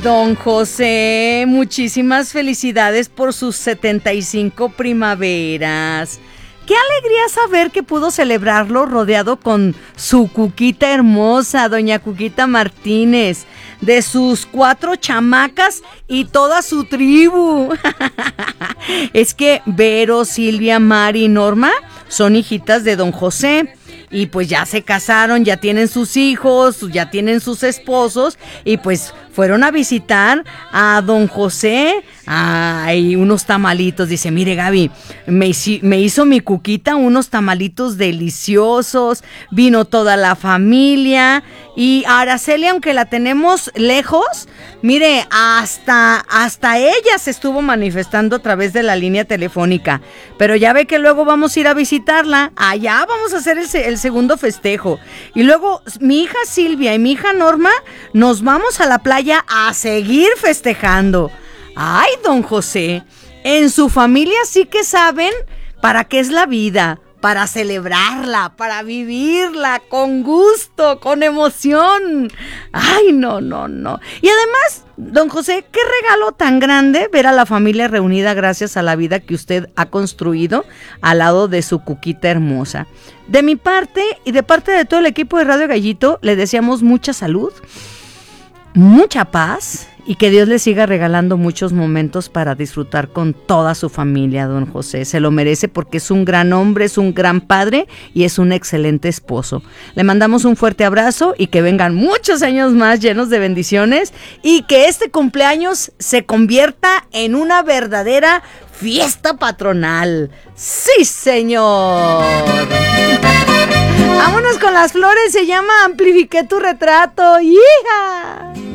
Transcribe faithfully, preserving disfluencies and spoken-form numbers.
Don José, muchísimas felicidades por sus setenta y cinco primaveras. Qué alegría saber que pudo celebrarlo rodeado con su Cuquita hermosa, doña Cuquita Martínez, de sus cuatro chamacas y toda su tribu. Es que Vero, Silvia, Mari y Norma son hijitas de don José. Y pues ya se casaron, ya tienen sus hijos, ya tienen sus esposos y pues fueron a visitar a don José. Ay, unos tamalitos, dice, mire Gaby, me, hici, me hizo mi Cuquita unos tamalitos deliciosos, vino toda la familia y a Araceli, aunque la tenemos lejos, mire, hasta, hasta ella se estuvo manifestando a través de la línea telefónica, pero ya ve que luego vamos a ir a visitarla, allá vamos a hacer el, el segundo festejo, y luego mi hija Silvia y mi hija Norma nos vamos a la playa a seguir festejando. Ay, don José, en su familia sí que saben para qué es la vida, para celebrarla, para vivirla con gusto, con emoción. Ay, no, no, no. Y además, don José, qué regalo tan grande ver a la familia reunida gracias a la vida que usted ha construido al lado de su Cuquita hermosa. De mi parte y de parte de todo el equipo de Radio Gallito, le deseamos mucha salud, mucha paz y que Dios le siga regalando muchos momentos para disfrutar con toda su familia, don José. Se lo merece porque es un gran hombre, es un gran padre y es un excelente esposo. Le mandamos un fuerte abrazo y que vengan muchos años más llenos de bendiciones y que este cumpleaños se convierta en una verdadera fiesta patronal. ¡Sí, señor! Vámonos con las flores, se llama Amplifiqué tu retrato. ¡Hija!